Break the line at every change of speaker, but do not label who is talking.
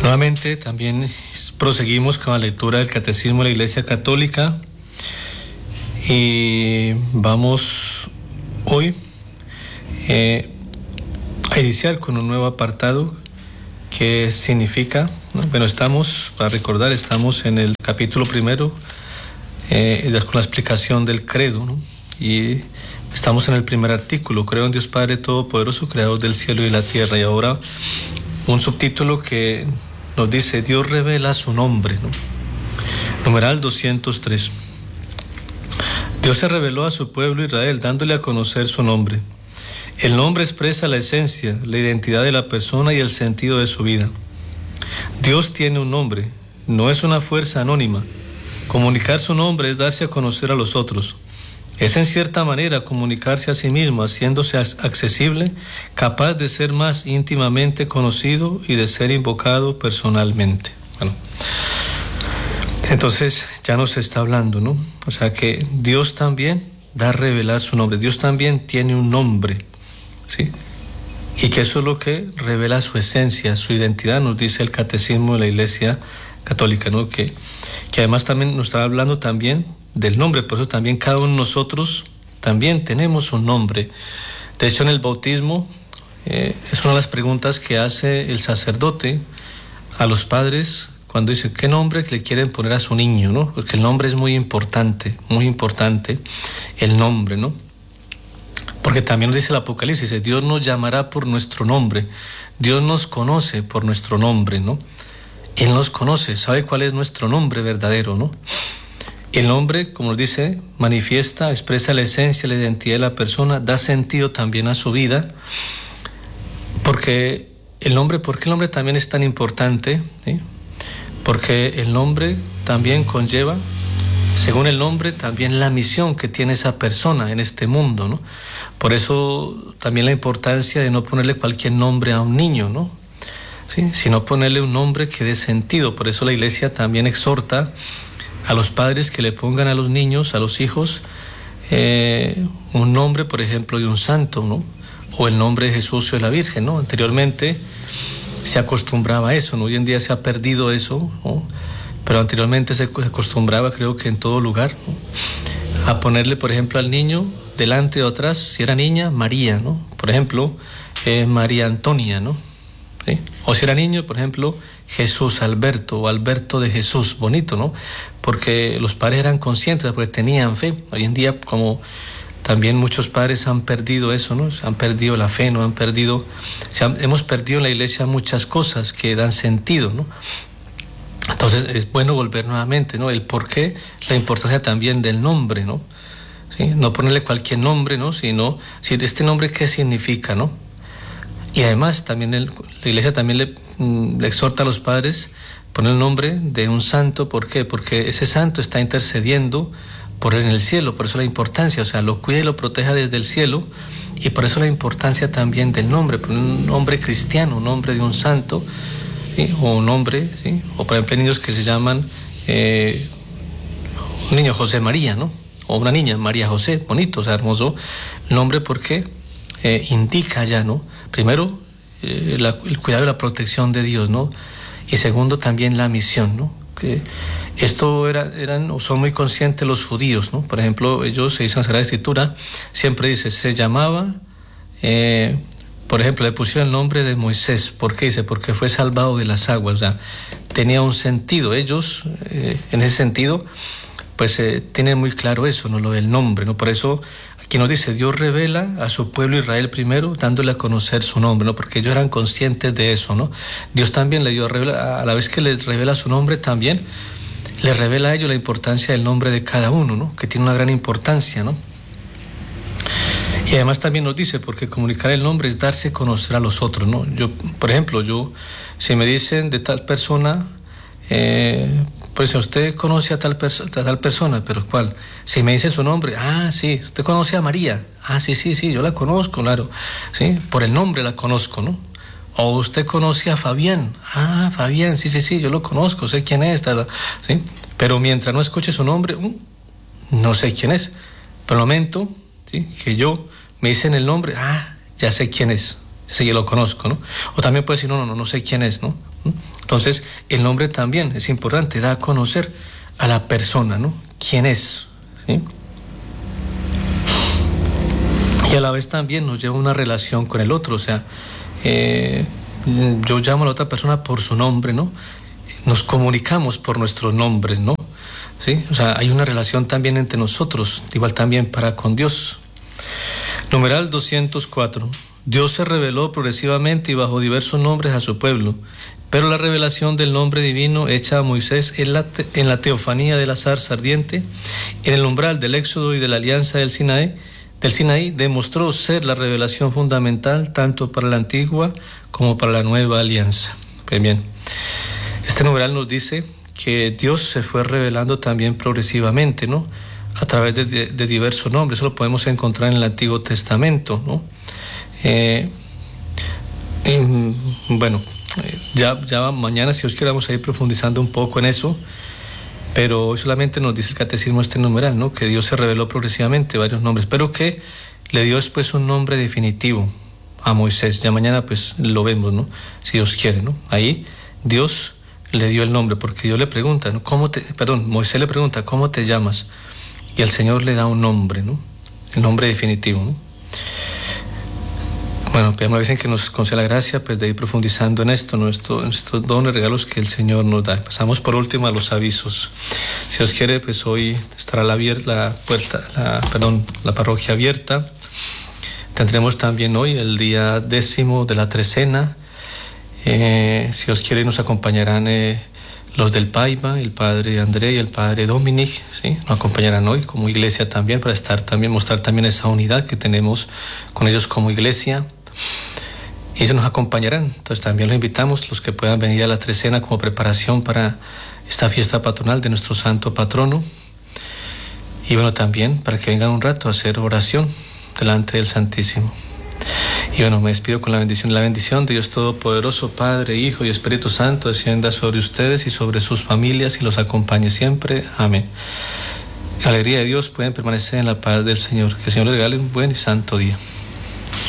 Nuevamente también proseguimos con la lectura del Catecismo de la Iglesia Católica y vamos hoy a iniciar con un nuevo apartado que significa, ¿no? Bueno, para recordar, estamos en el capítulo primero con la explicación del credo, ¿no? Y estamos en el primer artículo: creo en Dios Padre Todopoderoso, creador del cielo y la tierra. Y ahora un subtítulo que nos dice: Dios revela su nombre, ¿no? Numeral 203. Dios se reveló a su pueblo Israel dándole a conocer su nombre. El nombre expresa la esencia, la identidad de la persona y el sentido de su vida. Dios tiene un nombre, no es una fuerza anónima. Comunicar su nombre es darse a conocer a los otros. Es en cierta manera comunicarse a sí mismo, haciéndose accesible, capaz de ser más íntimamente conocido y de ser invocado personalmente. Bueno, entonces ya nos está hablando, ¿no? O sea que Dios también da a revelar su nombre. Dios también tiene un nombre, ¿sí? Y que eso es lo que revela su esencia, su identidad, nos dice el Catecismo de la Iglesia Católica, ¿no? Que además también nos está hablando también del nombre. Por eso también cada uno de nosotros también tenemos un nombre. De hecho, en el bautismo es una de las preguntas que hace el sacerdote a los padres cuando dice qué nombre le quieren poner a su niño, ¿no? Porque el nombre es muy importante el nombre, ¿no? Porque también nos dice el Apocalipsis, dice, Dios nos llamará por nuestro nombre. Dios nos conoce por nuestro nombre, ¿no? Él nos conoce, sabe cuál es nuestro nombre verdadero, ¿no? El nombre, como nos dice, manifiesta, expresa la esencia, la identidad de la persona, da sentido también a su vida. ¿Por qué el nombre también es tan importante? ¿Sí? Porque el nombre también conlleva, según el nombre, también la misión que tiene esa persona en este mundo, ¿no? Por eso también la importancia de no ponerle cualquier nombre a un niño, ¿no? ¿Sí? Sino ponerle un nombre que dé sentido. Por eso la Iglesia también exhorta a los padres que le pongan a los niños, a los hijos, un nombre, por ejemplo, de un santo, ¿no? O el nombre de Jesús o de la Virgen, ¿no? Anteriormente se acostumbraba a eso, ¿no? Hoy en día se ha perdido eso, ¿no? Pero anteriormente se acostumbraba, creo que en todo lugar, ¿no? A ponerle, por ejemplo, al niño delante o atrás, si era niña, María, ¿no? Por ejemplo, María Antonia, ¿no? ¿Sí? O si era niño, por ejemplo, Jesús Alberto o Alberto de Jesús, bonito, ¿no? Porque los padres eran conscientes, porque tenían fe. Hoy en día, como también muchos padres han perdido eso, ¿no? Han perdido la fe, ¿no? Hemos perdido en la Iglesia muchas cosas que dan sentido, ¿no? Entonces es bueno volver nuevamente, ¿no? El por qué, la importancia también del nombre, ¿no? ¿Sí? No ponerle cualquier nombre, ¿no? Sino, si este nombre, ¿qué significa, no? Y además también la Iglesia también le exhorta a los padres poner el nombre de un santo. ¿Por qué? Porque ese santo está intercediendo por él en el cielo. Por eso la importancia, o sea, lo cuida y lo proteja desde el cielo. Y por eso la importancia también del nombre, poner un nombre cristiano, un nombre de un santo, ¿sí? O un nombre, ¿sí? O por ejemplo niños que se llaman un niño José María, ¿no? O una niña María José, bonito, o sea, hermoso nombre, porque indica ya, ¿no? Primero, el cuidado y la protección de Dios, ¿no? Y segundo, también la misión, ¿no? Que esto eran o son muy conscientes los judíos, ¿no? Por ejemplo, ellos, se dice en la Sagrada Escritura, siempre dice, se llamaba, por ejemplo, le pusieron el nombre de Moisés. ¿Por qué? Dice, porque fue salvado de las aguas, o sea, tenía un sentido. Ellos, en ese sentido, pues tienen muy claro eso, ¿no? Lo del nombre, ¿no? Por eso aquí nos dice, Dios revela a su pueblo Israel primero, dándole a conocer su nombre, ¿no? Porque ellos eran conscientes de eso, ¿no? Dios también le dio a la vez que les revela su nombre, también les revela a ellos la importancia del nombre de cada uno, ¿no? Que tiene una gran importancia, ¿no? Y además también nos dice, porque comunicar el nombre es darse a conocer a los otros, ¿no? Yo, por ejemplo, si me dicen de tal persona, pues usted conoce a tal persona, pero ¿cuál? Si me dice su nombre, sí, usted conoce a María, sí, yo la conozco, claro, sí, por el nombre la conozco, ¿no? O usted conoce a Fabián, Fabián, sí, yo lo conozco, sé quién es, ¿sí? Pero mientras no escuche su nombre, no sé quién es. Por el momento, ¿sí? Que me dicen el nombre, ya sé quién es, ya sé que lo conozco, ¿no? O también puede decir, no sé quién es, ¿no? Entonces, el nombre también es importante, da a conocer a la persona, ¿no? ¿Quién es? ¿Sí? Y a la vez también nos lleva una relación con el otro, o sea, yo llamo a la otra persona por su nombre, ¿no? Nos comunicamos por nuestros nombres, ¿no? ¿Sí? O sea, hay una relación también entre nosotros, igual también para con Dios. Numeral 204. Dios se reveló progresivamente y bajo diversos nombres a su pueblo, pero la revelación del nombre divino hecha a Moisés en la teofanía de la zarza ardiente, en el umbral del Éxodo y de la alianza del Sinaí, demostró ser la revelación fundamental tanto para la antigua como para la nueva alianza. Bien, este numeral nos dice que Dios se fue revelando también progresivamente, ¿no? A través de diversos nombres. Eso lo podemos encontrar en el Antiguo Testamento, ¿no? Bueno, ya mañana, si os queramos ir profundizando un poco en eso, pero hoy solamente nos dice el catecismo este numeral, ¿no? Que Dios se reveló progresivamente varios nombres, pero que le dio después un nombre definitivo a Moisés. Ya mañana pues lo vemos, ¿no? Si Dios quiere, ¿no? Ahí Dios le dio el nombre, porque Dios le pregunta, ¿no? Moisés le pregunta, ¿cómo te llamas? Y el Señor le da un nombre, ¿no? El nombre definitivo, ¿no? Bueno, me dicen que nos conceda la gracia pues de ir profundizando en esto, ¿no? Estos dones, regalos que el Señor nos da. Pasamos por último a los avisos. Si Dios quiere, pues hoy estará la parroquia abierta. Tendremos también hoy el día 10 de la trecena. Si Dios quiere, nos acompañarán los del Paiva, el padre André y el padre Dominic, ¿sí? Nos acompañarán hoy como iglesia también para mostrar también esa unidad que tenemos con ellos como iglesia. Y ellos nos acompañarán. Entonces también los invitamos, los que puedan venir a la trecena como preparación para esta fiesta patronal de nuestro santo patrono. Y bueno, también para que vengan un rato a hacer oración delante del Santísimo. Y bueno, me despido con la bendición. La bendición de Dios Todopoderoso, Padre, Hijo y Espíritu Santo, descienda sobre ustedes y sobre sus familias y los acompañe siempre. Amén. La alegría de Dios, pueden permanecer en la paz del Señor. Que el Señor les regale un buen y santo día.